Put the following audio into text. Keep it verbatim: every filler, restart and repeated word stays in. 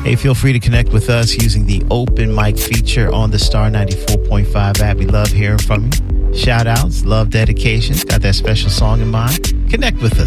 Hey, feel free to connect with us using the open mic feature on the Star ninety-four point five app. We love hearing from you. Shout outs, love dedications, got that special song in mind. Connect with us.